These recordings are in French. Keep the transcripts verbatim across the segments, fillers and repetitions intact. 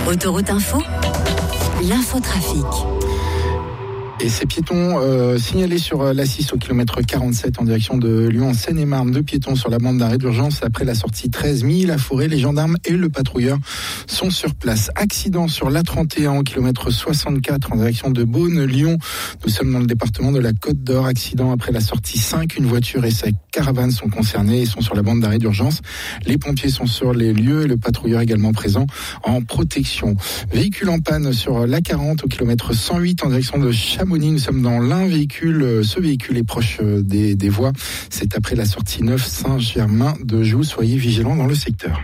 Autoroute Info, l'infotrafic. Et ces piétons euh, signalés sur l'A six au kilomètre quarante-sept en direction de Lyon en Seine-et-Marne. Deux piétons sur la bande d'arrêt d'urgence après la sortie treize Milly-la-Forêt. Les gendarmes et le patrouilleur sont sur place. Accident sur l'A trente et un au kilomètre soixante-quatre en direction de Beaune-Lyon. Nous sommes dans le département de la Côte d'Or. Accident après la sortie cinq. Une voiture et sa caravane sont concernés et sont sur la bande d'arrêt d'urgence. Les pompiers sont sur les lieux et le patrouilleur également présent en protection. Véhicule en panne sur l'A quarante au kilomètre cent huit en direction de Chamonix. Nous sommes dans l'un véhicule. Ce véhicule est proche des, des voies. C'est après la sortie neuf Saint-Germain-de-Joux. Soyez vigilants dans le secteur.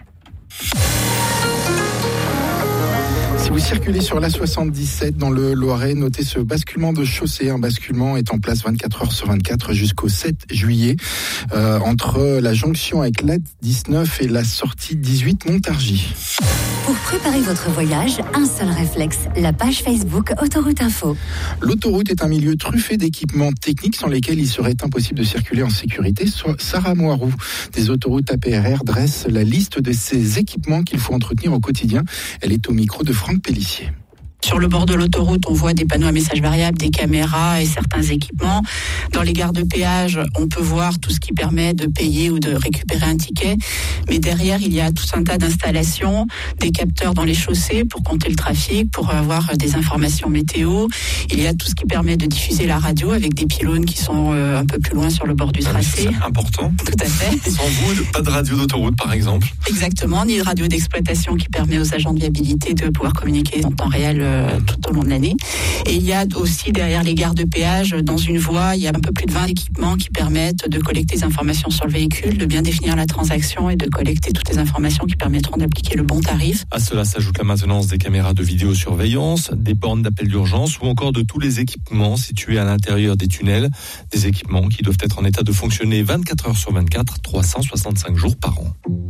Si vous circulez sur l'A soixante-dix-sept dans le Loiret, notez ce basculement de chaussée. Un basculement est en place vingt-quatre heures sur vingt-quatre jusqu'au sept juillet euh, entre la jonction avec l'A dix-neuf et la sortie dix-huit Montargis. Pour préparer votre voyage, un seul réflexe, la page Facebook Autoroute Info. L'autoroute est un milieu truffé d'équipements techniques sans lesquels il serait impossible de circuler en sécurité. Sarah Moirou des autoroutes A P R R dresse la liste de ces équipements qu'il faut entretenir au quotidien. Elle est au micro de Franck Pellissier. Sur le bord de l'autoroute, on voit des panneaux à messages variables, des caméras et certains équipements. Dans les gares de péage, on peut voir tout ce qui permet de payer ou de récupérer un ticket. Mais derrière, il y a tout un tas d'installations, des capteurs dans les chaussées pour compter le trafic, pour avoir des informations météo. Il y a tout ce qui permet de diffuser la radio avec des pylônes qui sont un peu plus loin sur le bord du tracé. C'est important. Tout à fait. Sans vous, pas de radio d'autoroute, par exemple. Exactement, ni de radio d'exploitation qui permet aux agents de viabilité de pouvoir communiquer en temps réel tout au long de l'année. Et il y a aussi derrière les gares de péage, dans une voie, il y a un peu plus de vingt équipements qui permettent de collecter des informations sur le véhicule, de bien définir la transaction et de collecter toutes les informations qui permettront d'appliquer le bon tarif. À cela s'ajoute la maintenance des caméras de vidéosurveillance, des bornes d'appel d'urgence ou encore de tous les équipements situés à l'intérieur des tunnels. Des équipements qui doivent être en état de fonctionner vingt-quatre heures sur vingt-quatre, trois cent soixante-cinq jours par an.